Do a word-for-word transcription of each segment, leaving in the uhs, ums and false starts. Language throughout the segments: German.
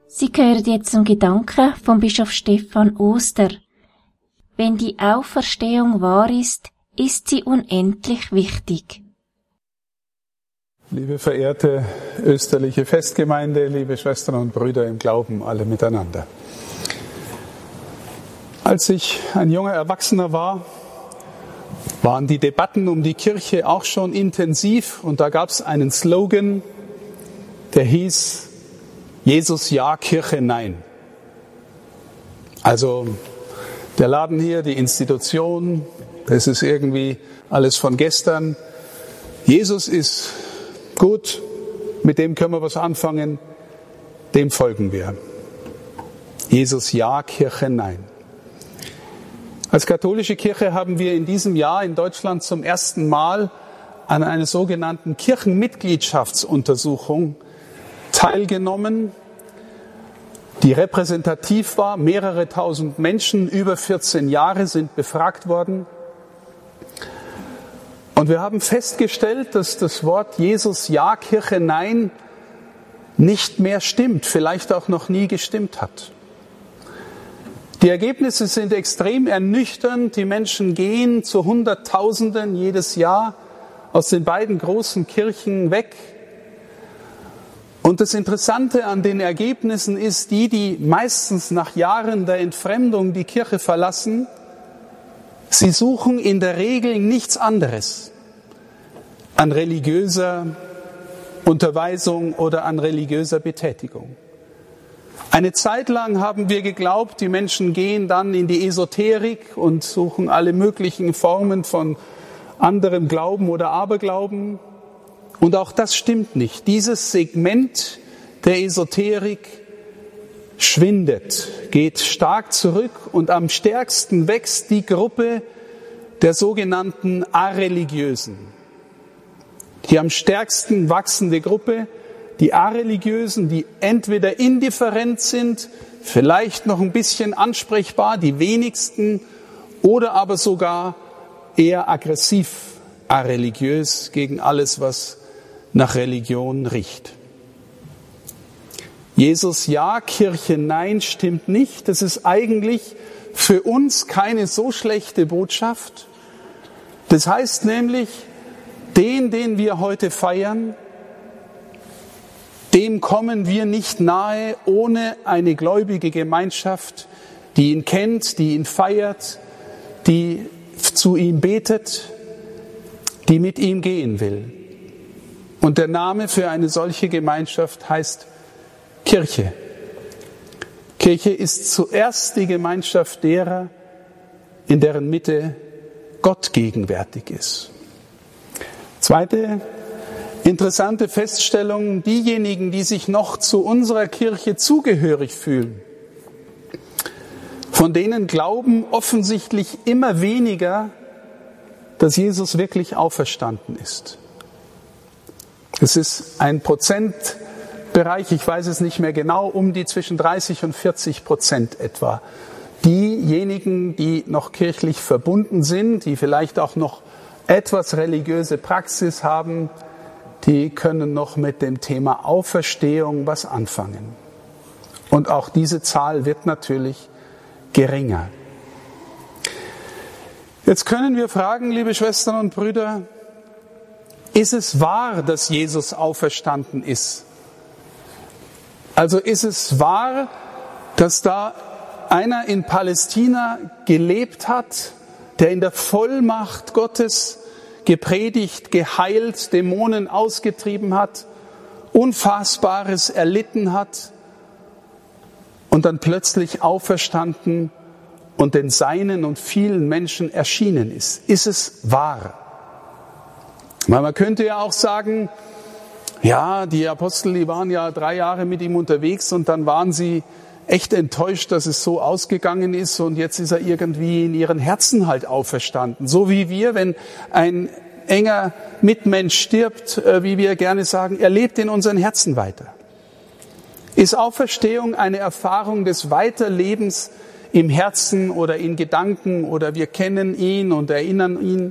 Sie gehören jetzt zum Gedanken von Bischof Stefan Oster. Wenn die Auferstehung wahr ist, ist sie unendlich wichtig. Liebe verehrte österliche Festgemeinde, liebe Schwestern und Brüder im Glauben, alle miteinander. Als ich ein junger Erwachsener war, waren die Debatten um die Kirche auch schon intensiv und da gab es einen Slogan, der hieß Jesus ja, Kirche nein. Also der Laden hier, die Institution, das ist irgendwie alles von gestern. Jesus ist gut, mit dem können wir was anfangen, dem folgen wir. Jesus ja, Kirche nein. Als katholische Kirche haben wir in diesem Jahr in Deutschland zum ersten Mal an einer sogenannten Kirchenmitgliedschaftsuntersuchung teilgenommen, die repräsentativ war. Mehrere tausend Menschen, über vierzehn Jahre sind befragt worden. Und wir haben festgestellt, dass das Wort Jesus ja, Kirche nein nicht mehr stimmt, vielleicht auch noch nie gestimmt hat. Die Ergebnisse sind extrem ernüchternd. Die Menschen gehen zu Hunderttausenden jedes Jahr aus den beiden großen Kirchen weg. Und das Interessante an den Ergebnissen ist, die, die meistens nach Jahren der Entfremdung die Kirche verlassen, sie suchen in der Regel nichts anderes an religiöser Unterweisung oder an religiöser Betätigung. Eine Zeit lang haben wir geglaubt, die Menschen gehen dann in die Esoterik und suchen alle möglichen Formen von anderem Glauben oder Aberglauben. Und auch das stimmt nicht. Dieses Segment der Esoterik schwindet, geht stark zurück und am stärksten wächst die Gruppe der sogenannten Areligiösen. Die am stärksten wachsende Gruppe, die Areligiösen, die entweder indifferent sind, vielleicht noch ein bisschen ansprechbar, die wenigsten, oder aber sogar eher aggressiv areligiös gegen alles, was nach Religion riecht. Jesus ja, Kirche nein stimmt nicht. Das ist eigentlich für uns keine so schlechte Botschaft. Das heißt nämlich, den, den wir heute feiern, dem kommen wir nicht nahe ohne eine gläubige Gemeinschaft, die ihn kennt, die ihn feiert, die zu ihm betet, die mit ihm gehen will. Und der Name für eine solche Gemeinschaft heißt Kirche. Kirche ist zuerst die Gemeinschaft derer, in deren Mitte Gott gegenwärtig ist. Zweite interessante Feststellung: Diejenigen, die sich noch zu unserer Kirche zugehörig fühlen, von denen glauben offensichtlich immer weniger, dass Jesus wirklich auferstanden ist. Es ist ein Prozentbereich, ich weiß es nicht mehr genau, um die zwischen dreißig und vierzig Prozent etwa. Diejenigen, die noch kirchlich verbunden sind, die vielleicht auch noch etwas religiöse Praxis haben, die können noch mit dem Thema Auferstehung was anfangen. Und auch diese Zahl wird natürlich geringer. Jetzt können wir fragen, liebe Schwestern und Brüder, ist es wahr, dass Jesus auferstanden ist? Also ist es wahr, dass da einer in Palästina gelebt hat, der in der Vollmacht Gottes gepredigt, geheilt, Dämonen ausgetrieben hat, Unfassbares erlitten hat und dann plötzlich auferstanden und den Seinen und vielen Menschen erschienen ist? Ist es wahr? Weil man könnte ja auch sagen, ja, die Apostel, die waren ja drei Jahre mit ihm unterwegs und dann waren sie echt enttäuscht, dass es so ausgegangen ist und jetzt ist er irgendwie in ihren Herzen halt auferstanden. So wie wir, wenn ein enger Mitmensch stirbt, wie wir gerne sagen, er lebt in unseren Herzen weiter. Ist Auferstehung eine Erfahrung des Weiterlebens im Herzen oder in Gedanken oder wir kennen ihn und erinnern ihn?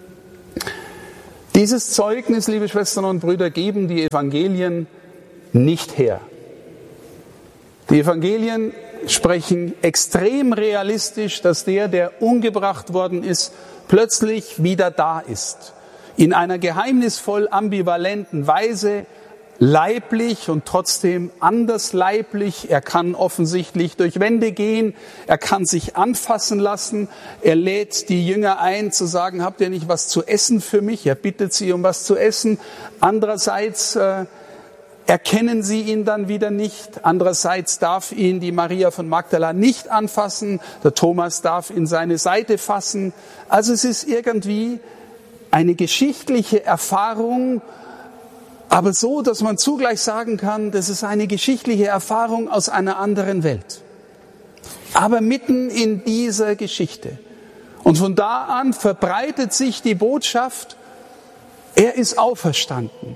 Dieses Zeugnis, liebe Schwestern und Brüder, geben die Evangelien nicht her. Die Evangelien sprechen extrem realistisch, dass der, der umgebracht worden ist, plötzlich wieder da ist. In einer geheimnisvoll ambivalenten Weise, leiblich und trotzdem anders leiblich. Er kann offensichtlich durch Wände gehen, er kann sich anfassen lassen. Er lädt die Jünger ein, zu sagen, habt ihr nicht was zu essen für mich? Er bittet sie um was zu essen. Andererseits äh, erkennen sie ihn dann wieder nicht. Andererseits darf ihn die Maria von Magdala nicht anfassen. Der Thomas darf in seine Seite fassen. Also es ist irgendwie eine geschichtliche Erfahrung, aber so, dass man zugleich sagen kann, das ist eine geschichtliche Erfahrung aus einer anderen Welt. Aber mitten in dieser Geschichte. Und von da an verbreitet sich die Botschaft, er ist auferstanden.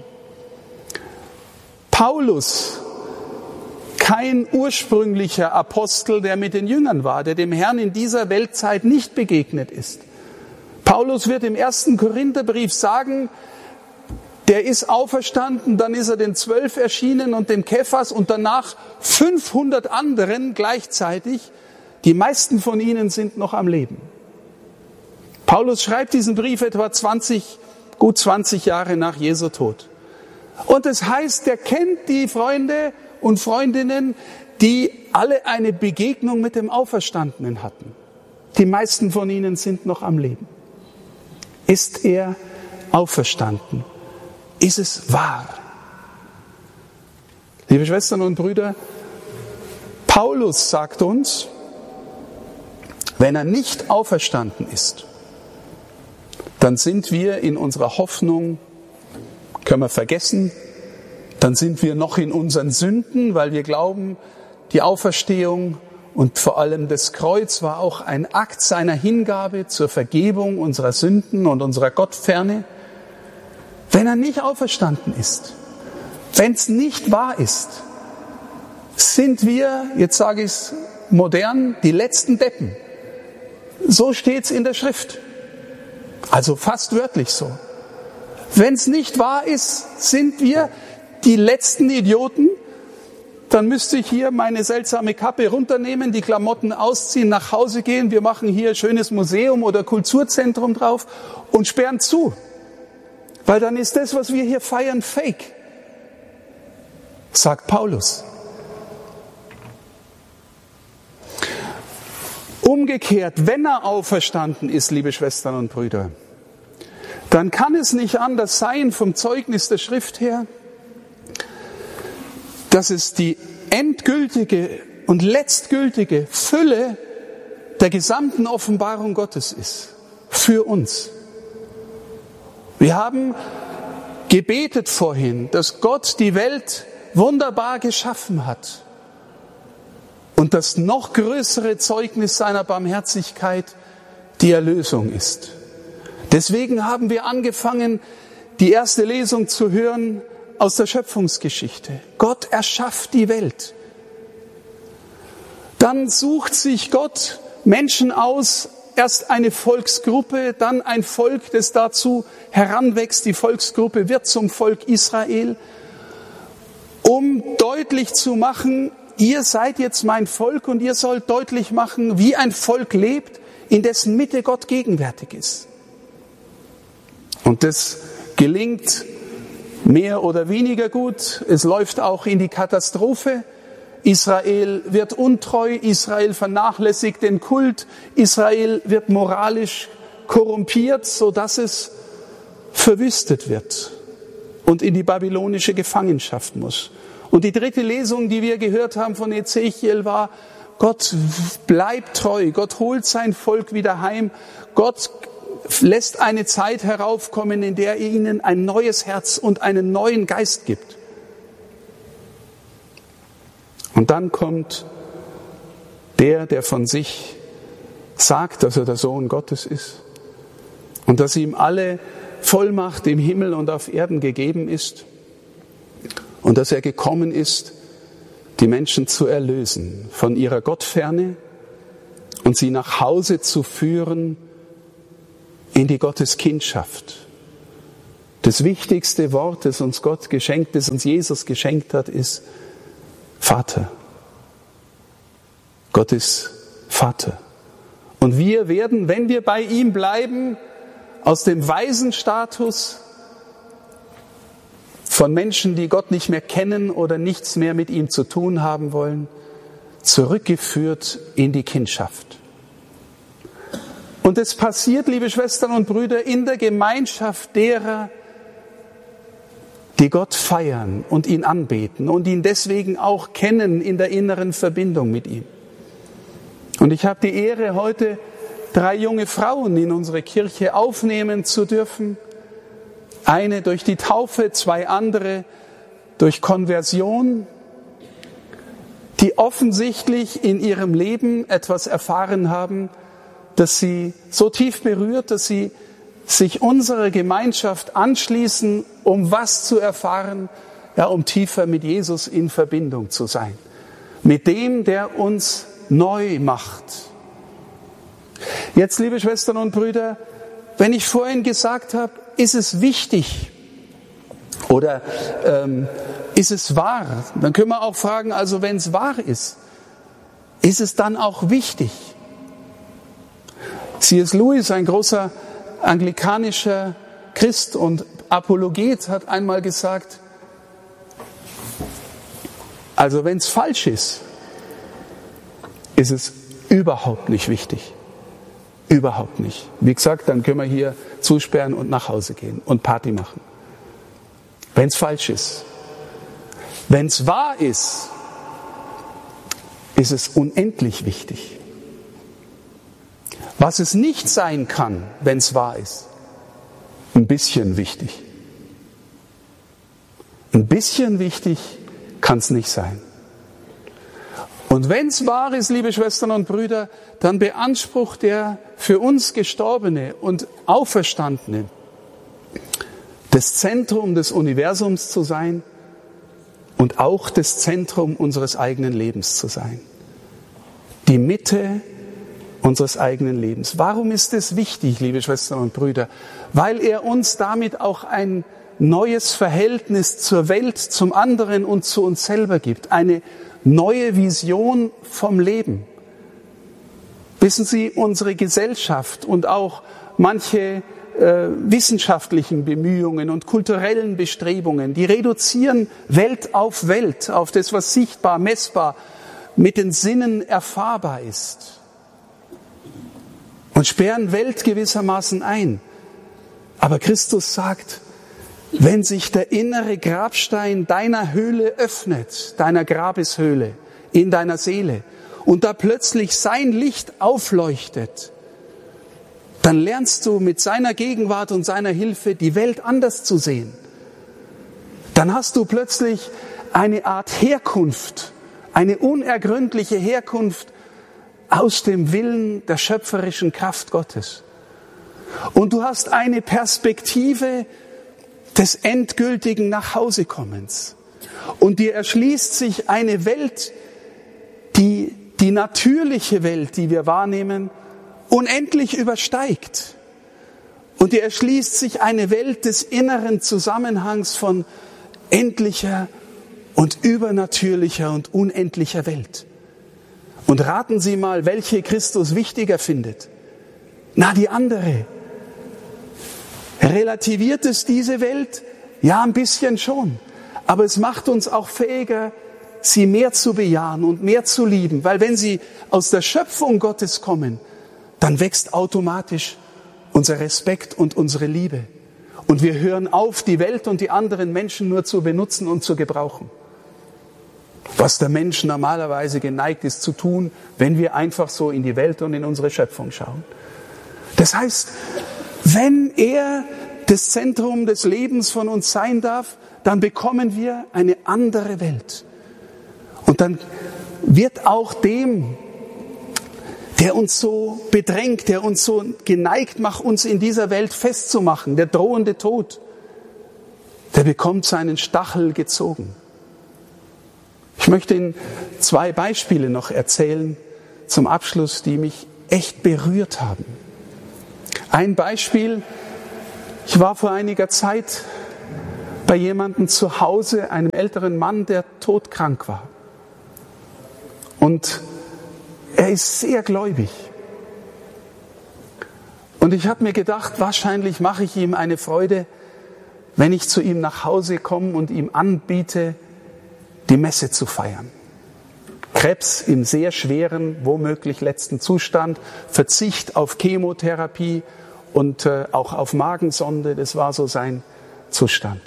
Paulus, kein ursprünglicher Apostel, der mit den Jüngern war, der dem Herrn in dieser Weltzeit nicht begegnet ist. Paulus wird im ersten Korintherbrief sagen, der ist auferstanden, dann ist er den Zwölf erschienen und dem Kephas und danach fünfhundert anderen gleichzeitig. Die meisten von ihnen sind noch am Leben. Paulus schreibt diesen Brief etwa zwanzig, gut zwanzig Jahre nach Jesu Tod. Und es heißt, der kennt die Freunde und Freundinnen, die alle eine Begegnung mit dem Auferstandenen hatten. Die meisten von ihnen sind noch am Leben. Ist er auferstanden? Ist es wahr? Liebe Schwestern und Brüder, Paulus sagt uns, wenn er nicht auferstanden ist, dann sind wir in unserer Hoffnung, können wir vergessen, dann sind wir noch in unseren Sünden, weil wir glauben, die Auferstehung und vor allem das Kreuz war auch ein Akt seiner Hingabe zur Vergebung unserer Sünden und unserer Gottferne. Wenn er nicht auferstanden ist, wenn es nicht wahr ist, sind wir, jetzt sage ich es modern, die letzten Deppen. So steht es in der Schrift. Also fast wörtlich so. Wenn es nicht wahr ist, sind wir die letzten Idioten. Dann müsste ich hier meine seltsame Kappe runternehmen, die Klamotten ausziehen, nach Hause gehen. Wir machen hier ein schönes Museum oder Kulturzentrum drauf und sperren zu. Weil dann ist das, was wir hier feiern, fake, sagt Paulus. Umgekehrt, wenn er auferstanden ist, liebe Schwestern und Brüder, dann kann es nicht anders sein vom Zeugnis der Schrift her, dass es die endgültige und letztgültige Fülle der gesamten Offenbarung Gottes ist. Für uns. Wir haben gebetet vorhin, dass Gott die Welt wunderbar geschaffen hat. Und das noch größere Zeugnis seiner Barmherzigkeit die Erlösung ist. Deswegen haben wir angefangen, die erste Lesung zu hören aus der Schöpfungsgeschichte. Gott erschafft die Welt. Dann sucht sich Gott Menschen aus, erst eine Volksgruppe, dann ein Volk, das dazu heranwächst. Die Volksgruppe wird zum Volk Israel, um deutlich zu machen, ihr seid jetzt mein Volk und ihr sollt deutlich machen, wie ein Volk lebt, in dessen Mitte Gott gegenwärtig ist. Und das gelingt mehr oder weniger gut. Es läuft auch in die Katastrophe. Israel wird untreu, Israel vernachlässigt den Kult, Israel wird moralisch korrumpiert, sodass es verwüstet wird und in die babylonische Gefangenschaft muss. Und die dritte Lesung, die wir gehört haben von Ezechiel, war, Gott bleibt treu, Gott holt sein Volk wieder heim, Gott lässt eine Zeit heraufkommen, in der er ihnen ein neues Herz und einen neuen Geist gibt. Und dann kommt der, der von sich sagt, dass er der Sohn Gottes ist und dass ihm alle Vollmacht im Himmel und auf Erden gegeben ist und dass er gekommen ist, die Menschen zu erlösen von ihrer Gottferne und sie nach Hause zu führen in die Gotteskindschaft. Das wichtigste Wort, das uns Gott geschenkt, das uns Jesus geschenkt hat, ist Vater. Gott ist Vater. Und wir werden, wenn wir bei ihm bleiben, aus dem Waisenstatus von Menschen, die Gott nicht mehr kennen oder nichts mehr mit ihm zu tun haben wollen, zurückgeführt in die Kindschaft. Und es passiert, liebe Schwestern und Brüder, in der Gemeinschaft derer, die Gott feiern und ihn anbeten und ihn deswegen auch kennen in der inneren Verbindung mit ihm. Und ich habe die Ehre, heute drei junge Frauen in unsere Kirche aufnehmen zu dürfen. Eine durch die Taufe, zwei andere durch Konversion, die offensichtlich in ihrem Leben etwas erfahren haben, das sie so tief berührt, dass sie sich unserer Gemeinschaft anschließen, um was zu erfahren, ja, um tiefer mit Jesus in Verbindung zu sein. Mit dem, der uns neu macht. Jetzt, liebe Schwestern und Brüder, wenn ich vorhin gesagt habe, ist es wichtig oder ähm, ist es wahr, dann können wir auch fragen, also wenn es wahr ist, ist es dann auch wichtig? C S Lewis, ein großer anglikanischer Christ und Apologet, hat einmal gesagt, also wenn es falsch ist, ist es überhaupt nicht wichtig. Überhaupt nicht. Wie gesagt, dann können wir hier zusperren und nach Hause gehen und Party machen. Wenn es falsch ist. Wenn es wahr ist, ist es unendlich wichtig. Was es nicht sein kann, wenn es wahr ist, ein bisschen wichtig. Ein bisschen wichtig kann es nicht sein. Und wenn es wahr ist, liebe Schwestern und Brüder, dann beansprucht der für uns Gestorbene und Auferstandene das Zentrum des Universums zu sein und auch das Zentrum unseres eigenen Lebens zu sein. Die Mitte unseres eigenen Lebens. Warum ist es wichtig, liebe Schwestern und Brüder? Weil er uns damit auch ein neues Verhältnis zur Welt, zum anderen und zu uns selber gibt. Eine neue Vision vom Leben. Wissen Sie, unsere Gesellschaft und auch manche äh, wissenschaftlichen Bemühungen und kulturellen Bestrebungen, die reduzieren Welt auf Welt, auf das, was sichtbar, messbar, mit den Sinnen erfahrbar ist. Und sperren Welt gewissermaßen ein. Aber Christus sagt, wenn sich der innere Grabstein deiner Höhle öffnet, deiner Grabeshöhle, in deiner Seele, und da plötzlich sein Licht aufleuchtet, dann lernst du mit seiner Gegenwart und seiner Hilfe die Welt anders zu sehen. Dann hast du plötzlich eine Art Herkunft, eine unergründliche Herkunft aus dem Willen der schöpferischen Kraft Gottes. Und du hast eine Perspektive des endgültigen Nachhausekommens. Und dir erschließt sich eine Welt, die die natürliche Welt, die wir wahrnehmen, unendlich übersteigt. Und dir erschließt sich eine Welt des inneren Zusammenhangs von endlicher und übernatürlicher und unendlicher Welt. Und raten Sie mal, welche Christus wichtiger findet. Na, die andere. Relativiert es diese Welt? Ja, ein bisschen schon. Aber es macht uns auch fähiger, sie mehr zu bejahen und mehr zu lieben. Weil wenn sie aus der Schöpfung Gottes kommen, dann wächst automatisch unser Respekt und unsere Liebe. Und wir hören auf, die Welt und die anderen Menschen nur zu benutzen und zu gebrauchen. Was der Mensch normalerweise geneigt ist zu tun, wenn wir einfach so in die Welt und in unsere Schöpfung schauen. Das heißt, wenn er das Zentrum des Lebens von uns sein darf, dann bekommen wir eine andere Welt. Und dann wird auch dem, der uns so bedrängt, der uns so geneigt macht, uns in dieser Welt festzumachen, der drohende Tod, der bekommt seinen Stachel gezogen. Ich möchte Ihnen zwei Beispiele noch erzählen zum Abschluss, die mich echt berührt haben. Ein Beispiel, ich war vor einiger Zeit bei jemandem zu Hause, einem älteren Mann, der todkrank war. Und er ist sehr gläubig. Und ich habe mir gedacht, wahrscheinlich mache ich ihm eine Freude, wenn ich zu ihm nach Hause komme und ihm anbiete, die Messe zu feiern. Krebs im sehr schweren, womöglich letzten Zustand, Verzicht auf Chemotherapie und äh, auch auf Magensonde, das war so sein Zustand.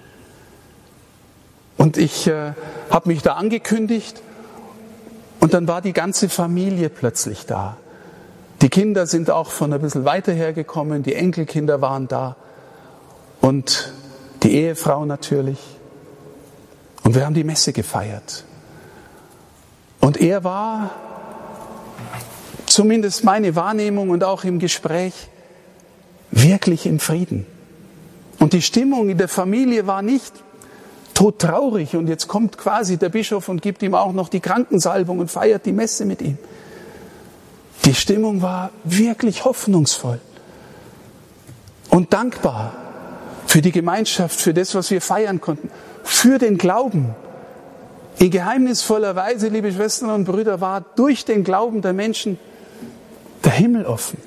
Und ich äh, habe mich da angekündigt und dann war die ganze Familie plötzlich da. Die Kinder sind auch von ein bisschen weiter hergekommen, die Enkelkinder waren da und die Ehefrau natürlich. Und wir haben die Messe gefeiert. Und er war, zumindest meine Wahrnehmung und auch im Gespräch, wirklich im Frieden. Und die Stimmung in der Familie war nicht todtraurig und jetzt kommt quasi der Bischof und gibt ihm auch noch die Krankensalbung und feiert die Messe mit ihm. Die Stimmung war wirklich hoffnungsvoll und dankbar für die Gemeinschaft, für das, was wir feiern konnten, für den Glauben. In geheimnisvoller Weise, liebe Schwestern und Brüder, war durch den Glauben der Menschen der Himmel offen.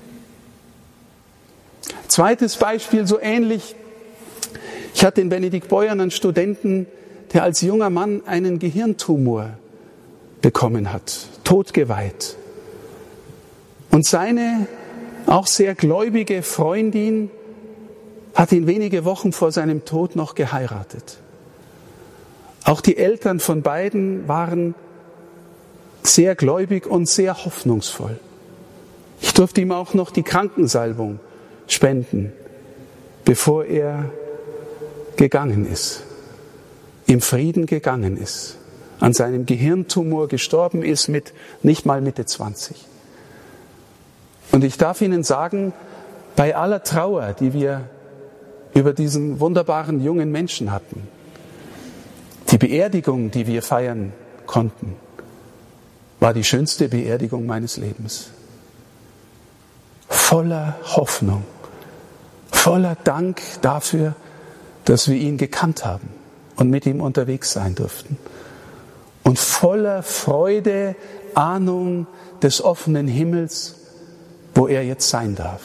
Zweites Beispiel, so ähnlich. Ich hatte in Benediktbeuern einen Studenten, der als junger Mann einen Gehirntumor bekommen hat, totgeweiht. Und seine auch sehr gläubige Freundin hat ihn wenige Wochen vor seinem Tod noch geheiratet. Auch die Eltern von beiden waren sehr gläubig und sehr hoffnungsvoll. Ich durfte ihm auch noch die Krankensalbung spenden, bevor er gegangen ist, im Frieden gegangen ist, an seinem Gehirntumor gestorben ist mit nicht mal Mitte zwanzig. Und ich darf Ihnen sagen, bei aller Trauer, die wir über diesen wunderbaren jungen Menschen hatten, die Beerdigung, die wir feiern konnten, war die schönste Beerdigung meines Lebens. Voller Hoffnung, voller Dank dafür, dass wir ihn gekannt haben und mit ihm unterwegs sein durften. Und voller Freude, Ahnung des offenen Himmels, wo er jetzt sein darf.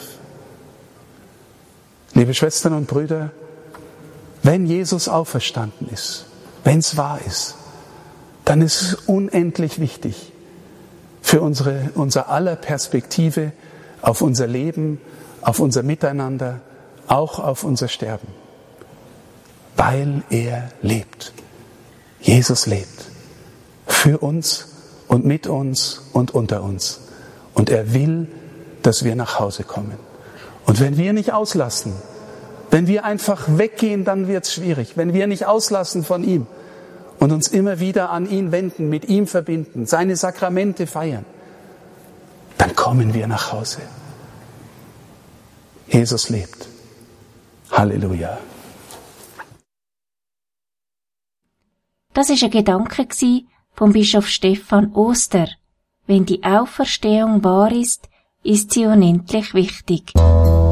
Liebe Schwestern und Brüder, wenn Jesus auferstanden ist, wenn es wahr ist, dann ist es unendlich wichtig für unsere, unser aller Perspektive auf unser Leben, auf unser Miteinander, auch auf unser Sterben. Weil er lebt. Jesus lebt. Für uns und mit uns und unter uns. Und er will, dass wir nach Hause kommen. Und wenn wir nicht auslassen, wenn wir einfach weggehen, dann wird es schwierig. Wenn wir nicht auslassen von ihm und uns immer wieder an ihn wenden, mit ihm verbinden, seine Sakramente feiern, dann kommen wir nach Hause. Jesus lebt. Halleluja. Das war ein Gedanke vom Bischof Stephan Oster. Wenn die Auferstehung wahr ist, ist sie unendlich wichtig.